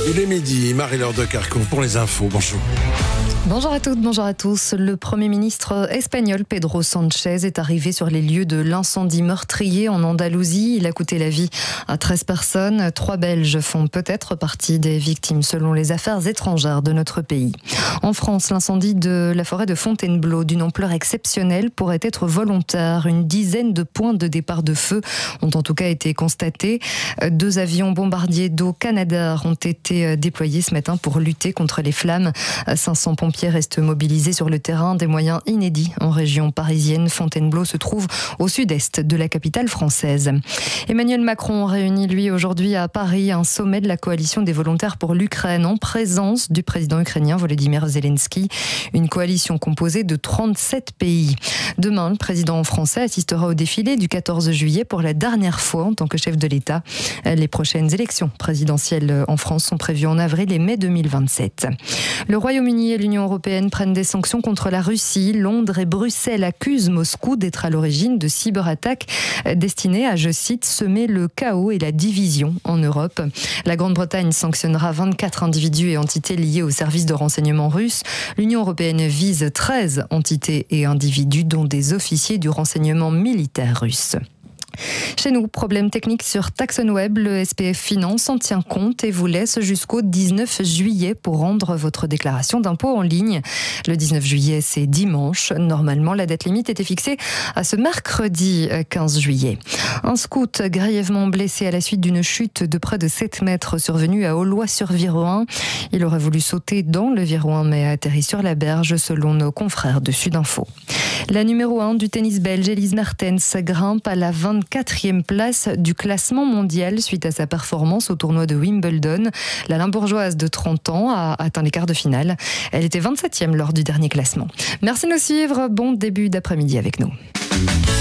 Il est midi, Marie-Laure de Carcon pour les infos. Bonjour. Bonjour à toutes, bonjour à tous. Le Premier ministre espagnol Pedro Sánchez est arrivé sur les lieux de l'incendie meurtrier en Andalousie. Il a coûté la vie à 13 personnes. 3 Belges font peut-être partie des victimes selon les affaires étrangères de notre pays. En France, l'incendie de la forêt de Fontainebleau d'une ampleur exceptionnelle pourrait être volontaire. Une dizaine de points de départ de feu ont en tout cas été constatés. 2 avions bombardiers d'eau Canadair ont été déployés ce matin pour lutter contre les flammes. 500 pompiers restent mobilisés sur le terrain, des moyens inédits en région parisienne. Fontainebleau se trouve au sud-est de la capitale française. Emmanuel Macron réunit lui aujourd'hui à Paris un sommet de la coalition des volontaires pour l'Ukraine en présence du président ukrainien Volodymyr Zelensky. Une coalition composée de 37 pays. Demain, le président français assistera au défilé du 14 juillet pour la dernière fois en tant que chef de l'État. Les prochaines élections présidentielles en France sont prévues en avril et mai 2027. Le Royaume-Uni et l'Union européenne prennent des sanctions contre la Russie. Londres et Bruxelles accusent Moscou d'être à l'origine de cyberattaques destinées à, je cite, semer le chaos et la division en Europe. La Grande-Bretagne sanctionnera 24 individus et entités liés aux services de renseignement russes. L'Union européenne vise 13 entités et individus, dont des officiers du renseignement militaire russe. Chez nous, problème technique sur TaxonWeb. Le SPF Finance en tient compte et vous laisse jusqu'au 19 juillet pour rendre votre déclaration d'impôt en ligne. Le 19 juillet, c'est dimanche. Normalement, la date limite était fixée à ce mercredi 15 juillet. Un scout grièvement blessé à la suite d'une chute de près de 7 mètres survenue à Aullois-sur-Viroin. Il aurait voulu sauter dans le Viroin mais a atterri sur la berge selon nos confrères de Sudinfo. La numéro 1 du tennis belge, Elise Mertens, grimpe à la 24e place du classement mondial suite à sa performance au tournoi de Wimbledon. La Limbourgeoise de 30 ans a atteint les quarts de finale. Elle était 27e lors du dernier classement. Merci de nous suivre. Bon début d'après-midi avec nous.